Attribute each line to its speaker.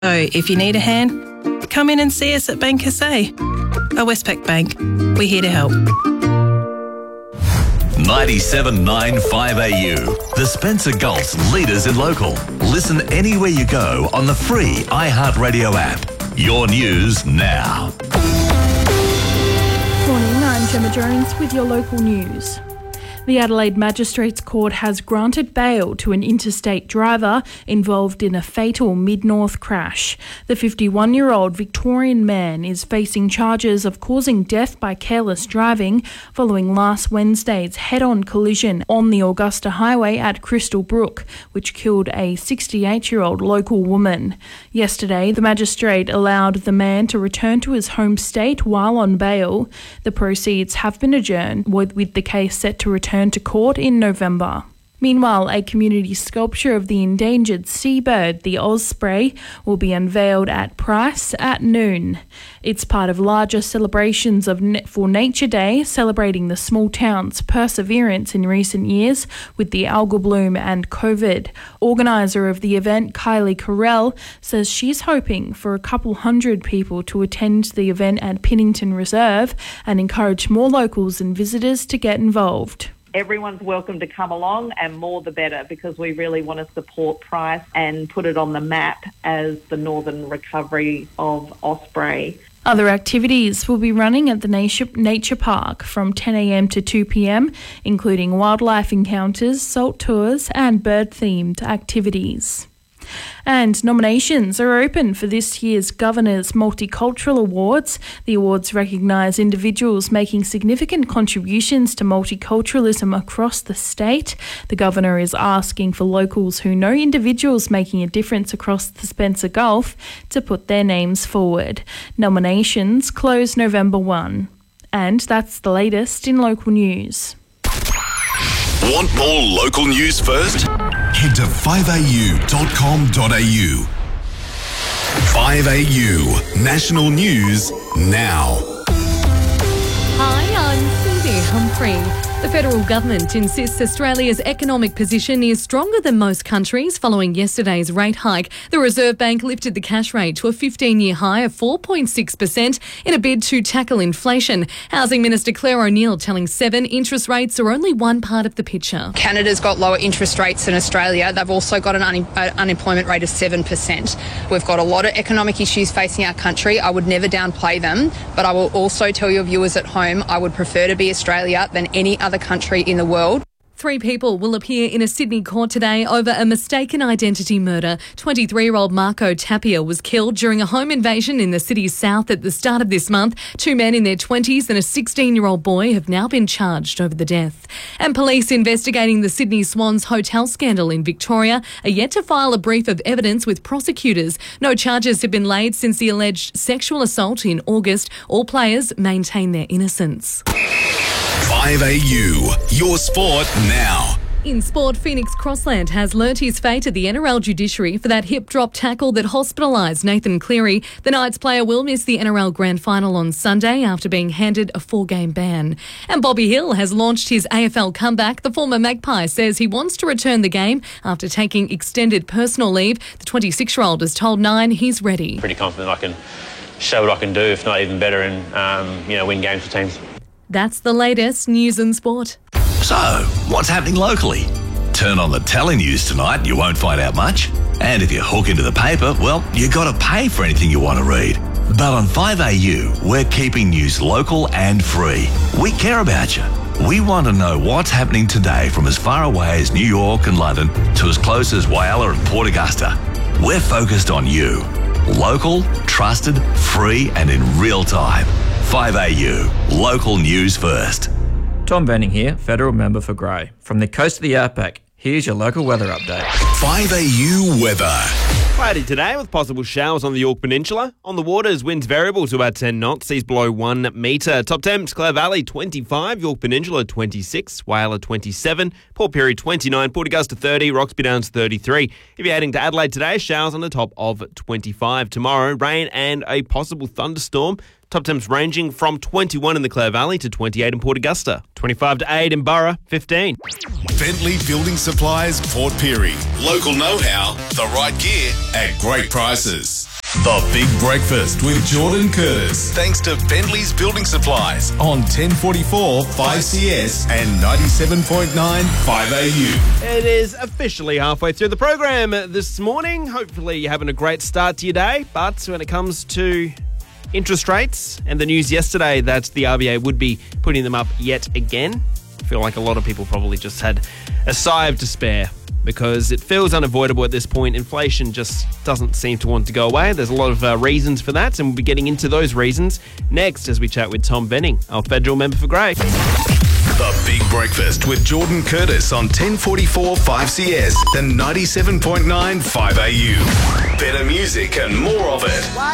Speaker 1: So if you need a hand, come in and see us at Bank SA. A Westpac Bank. We're here to help.
Speaker 2: 97.9 5AU, the Spencer Gulf's leaders in local. Listen anywhere you go on the free iHeartRadio app. Your news now.
Speaker 3: Morning, I'm Gemma Jones with your local news. The Adelaide Magistrates Court has granted bail to an interstate driver involved in a fatal Mid-North crash. The 51-year-old Victorian man is facing charges of causing death by careless driving following last Wednesday's head-on collision on the Augusta Highway at Crystal Brook, which killed a 68-year-old local woman. Yesterday, the magistrate allowed the man to return to his home state while on bail. The proceeds have been adjourned, with the case set to return to court in November. Meanwhile, a community sculpture of the endangered seabird, the osprey, will be unveiled at Price at noon. It's part of larger celebrations for Nature Day, celebrating the small town's perseverance in recent years with the algal bloom and COVID. Organiser of the event, Kylie Carell, says she's hoping for a couple hundred people to attend the event at Pinnington Reserve and encourage more locals and visitors to get involved.
Speaker 4: Everyone's welcome to come along, and more the better, because we really want to support Price and put it on the map as the northern recovery of osprey.
Speaker 3: Other activities will be running at the Nature Park from 10 a.m. to 2 p.m, including wildlife encounters, salt tours and bird-themed activities. And nominations are open for this year's Governor's Multicultural Awards. The awards recognise individuals making significant contributions to multiculturalism across the state. The Governor is asking for locals who know individuals making a difference across the Spencer Gulf to put their names forward. Nominations close November 1. And that's the latest in local news.
Speaker 2: Want more local news first?
Speaker 5: Head to 5au.com.au. 5AU, national news now.
Speaker 6: Hi, I'm Cindy Humphrey. The federal government insists Australia's economic position is stronger than most countries following yesterday's rate hike. The Reserve Bank lifted the cash rate to a 15-year high of 4.6% in a bid to tackle inflation. Housing Minister Claire O'Neil telling Seven interest rates are only one part of the picture.
Speaker 7: Canada's got lower interest rates than Australia. They've also got an unemployment rate of 7%. We've got a lot of economic issues facing our country. I would never downplay them, but I will also tell your viewers at home I would prefer to be Australia than any other country in the world.
Speaker 6: 3 people will appear in a Sydney court today over a mistaken identity murder. 23-year-old Marco Tapia was killed during a home invasion in the city's south at the start of this month. 2 men in their 20s and a 16-year-old boy have now been charged over the death. And police investigating the Sydney Swans hotel scandal in Victoria are yet to file a brief of evidence with prosecutors. No charges have been laid since the alleged sexual assault in August. All players maintain their innocence.
Speaker 5: 5AU, your sport now.
Speaker 6: In sport, Phoenix Crossland has learnt his fate at the NRL judiciary for that hip drop tackle that hospitalised Nathan Cleary. The Knights player will miss the NRL Grand Final on Sunday after being handed a 4-game ban. And Bobby Hill has launched his AFL comeback. The former Magpie says he wants to return the game after taking extended personal leave. The 26-year-old has told Nine he's ready.
Speaker 8: Pretty confident I can show what I can do, if not even better, and win games for teams.
Speaker 6: That's the latest news and sport.
Speaker 2: So, what's happening locally? Turn on the telenews tonight and you won't find out much. And if you hook into the paper, well, you got to pay for anything you want to read. But on 5AU, we're keeping news local and free. We care about you. We want to know what's happening today from as far away as New York and London to as close as Whyalla and Port Augusta. We're focused on you. Local, trusted, free and in real time. 5AU, local news first.
Speaker 9: Tom Benning here, Federal Member for Grey. From the coast of the outback, here's your local weather update.
Speaker 5: 5AU weather.
Speaker 10: Cloudy today with possible showers on the Yorke Peninsula. On the waters, winds variable to about 10 knots, seas below 1 metre. Top temps, Clare Valley 25, Yorke Peninsula 26, Whyalla 27, Port Pirie 29, Port Augusta 30, Roxby Downs 33. If you're heading to Adelaide today, showers on the top of 25. Tomorrow, rain and a possible thunderstorm. Top temps ranging from 21 in the Clare Valley to 28 in Port Augusta. 25 to 8 in Burra, 15.
Speaker 5: Bentley Building Supplies, Port Pirie. Local know-how, the right gear at great prices. The Big Breakfast with Jordan Curtis. Thanks to Bentley's Building Supplies on 1044 5CS and 97.9 5AU.
Speaker 10: It is officially halfway through the program this morning. Hopefully you're having a great start to your day. But when it comes to interest rates and the news yesterday that the RBA would be putting them up yet again, I feel like a lot of people probably just had a sigh of despair, because it feels unavoidable at this point. Inflation just doesn't seem to want to go away. There's a lot of reasons for that, and we'll be getting into those reasons next as we chat with Tom Benning, our federal member for Grey.
Speaker 5: The Big Breakfast with Jordan Curtis on 1044 5CS and 97.9 5AU. Better music and more of it.